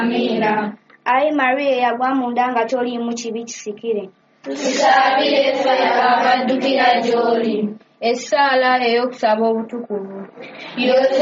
Amina. Ayi Maria yagwa munda nga toliimu kibi kisikire. Tusabire ffe abaddukira gy'oli. Essaala ey'okusaba obutukuvu.